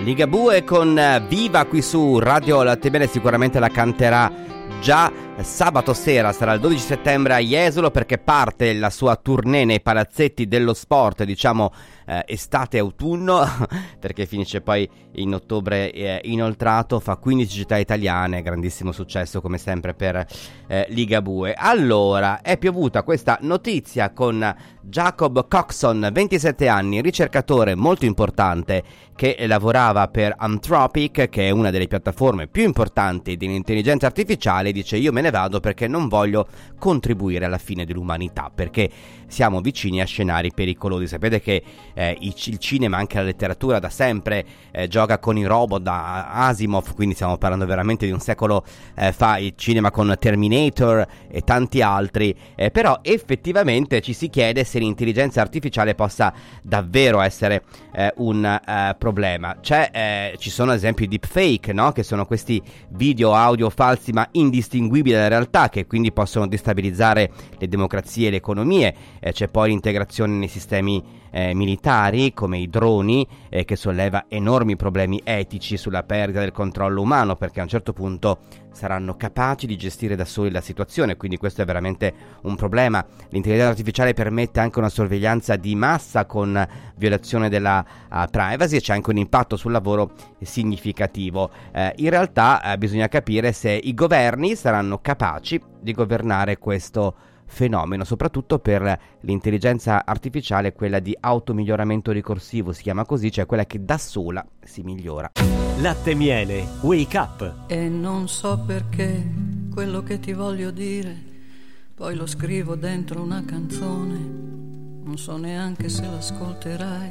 Ligabue con Viva qui su Radio Latte Bene, sicuramente la canterà già sabato sera, sarà il 12 settembre a Jesolo, perché parte la sua tournée nei palazzetti dello sport, diciamo estate-autunno, perché finisce poi in ottobre inoltrato, fa 15 città italiane, grandissimo successo come sempre per Ligabue. Allora, è piovuta questa notizia con Jacob Coxon, 27 anni, ricercatore molto importante che lavorava per Anthropic, che è una delle piattaforme più importanti dell'intelligenza artificiale. Dice: io me ne vado perché non voglio contribuire alla fine dell'umanità, perché siamo vicini a scenari pericolosi. Sapete che il cinema, anche la letteratura, da sempre gioca con i robot, da Asimov, quindi stiamo parlando veramente di un secolo fa, il cinema con Terminator e tanti altri, però effettivamente ci si chiede se l'intelligenza artificiale possa davvero essere un problema. Ci sono ad esempio i deepfake, no? Che sono questi video audio falsi ma indistinguibili dalla realtà, che quindi possono destabilizzare le democrazie e le economie. C'è poi l'integrazione nei sistemi militari come i droni, che solleva enormi problemi etici sulla perdita del controllo umano, perché a un certo punto saranno capaci di gestire da soli la situazione, quindi questo è veramente un problema. L'intelligenza artificiale permette anche una sorveglianza di massa con violazione della privacy, e c'è anche un impatto sul lavoro significativo. In realtà bisogna capire se i governi saranno capaci di governare questo fenomeno, soprattutto per l'intelligenza artificiale, quella di automiglioramento ricorsivo, si chiama così, cioè quella che da sola si migliora. Latte Miele, Wake Up. E non so perché quello che ti voglio dire poi lo scrivo dentro una canzone, non so neanche se l'ascolterai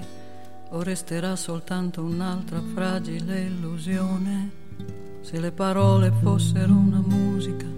o resterà soltanto un'altra fragile illusione. Se le parole fossero una musica